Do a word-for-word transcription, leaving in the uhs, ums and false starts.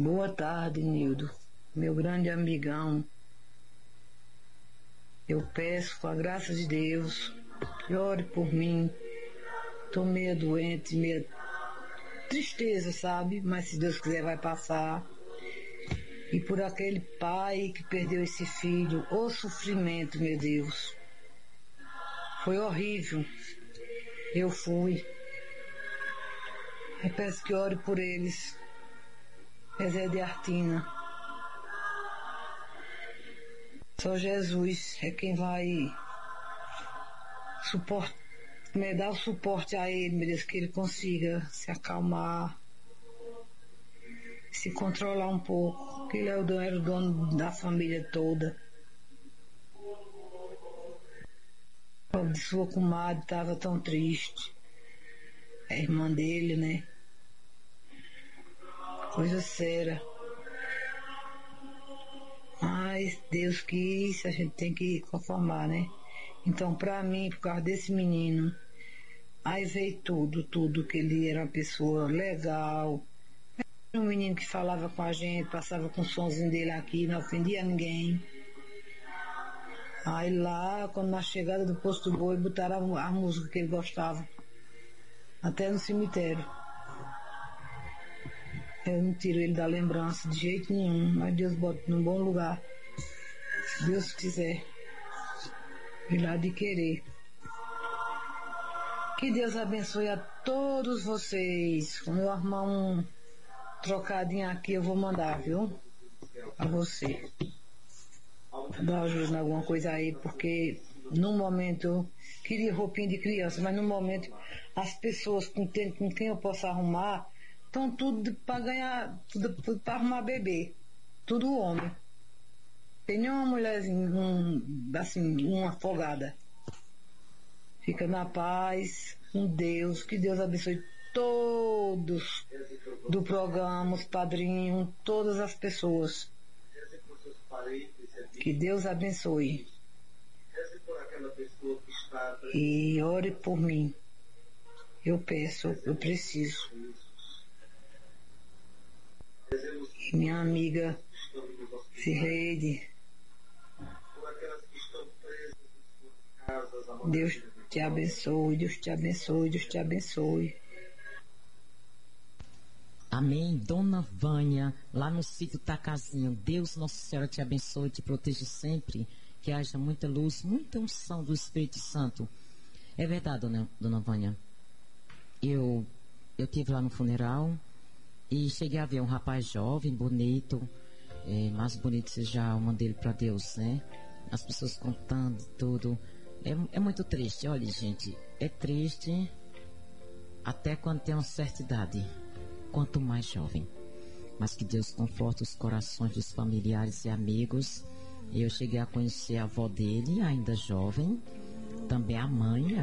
Boa tarde, Nildo, meu grande amigão. Eu peço, com a graça de Deus, que ore por mim. Tô meio doente, meio tristeza, sabe? Mas se Deus quiser vai passar. E por aquele pai que perdeu esse filho, o sofrimento, meu Deus. Foi horrível. Eu fui. Eu peço que ore por eles. É Zé de Artina. Só Jesus é quem vai suportar, me dar o suporte a ele, meu Deus, que ele consiga se acalmar, se controlar um pouco, que ele é o dono, era o dono da família toda. O de sua comadre estava tão triste, a irmã dele, né? Coisa séria. Mas Deus quis, a gente tem que conformar, né? Então, pra mim, por causa desse menino, aí veio tudo, tudo, que ele era uma pessoa legal, um menino que falava com a gente, passava com o sonzinho dele aqui, não ofendia ninguém. Aí lá, quando na chegada do posto do boi, botaram a, a música que ele gostava, até no cemitério. Eu não tiro ele da lembrança de jeito nenhum, mas Deus bota num bom lugar, se Deus quiser, e lá de querer. Que Deus abençoe a todos vocês. Quando eu arrumar um trocadinho aqui, eu vou mandar, viu? A você. Dar ajuda em alguma coisa aí, porque no momento eu queria roupinha de criança, mas no momento as pessoas com quem, com quem eu posso arrumar estão tudo para ganhar, tudo para arrumar bebê. Tudo homem. Tem nenhuma mulherzinha, um, assim, uma afogada. Fica na paz, com Deus, que Deus abençoe todos do programa, os padrinhos, todas as pessoas. Que Deus abençoe. E ore por mim. Eu peço, eu preciso. E minha amiga Cirleide, Deus te abençoe, Deus te abençoe, Deus te abençoe. Amém. Dona Vânia, lá no sítio Tacazinho, Deus Nossa Senhora te abençoe, te proteja sempre, que haja muita luz, muita unção do Espírito Santo. É verdade, dona, dona Vânia. Eu, eu estive lá no funeral e cheguei a ver um rapaz jovem, bonito, é, mais bonito seja a alma dele para Deus, né? As pessoas contando tudo. É, é muito triste, olha, gente, é triste até quando tem uma certa idade, quanto mais jovem. Mas que Deus conforte os corações dos familiares e amigos. Eu cheguei a conhecer a avó dele, ainda jovem, também a mãe,